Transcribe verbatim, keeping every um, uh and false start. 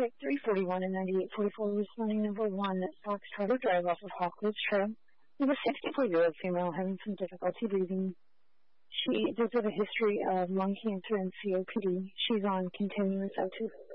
Project three forty-one and ninety-eight forty-four responding number one at Foxtrot Drive off of Hawkwood Trail. We have a sixty-four-year-old female having some difficulty breathing. She does have a history of lung cancer and C O P D. She's on continuous O two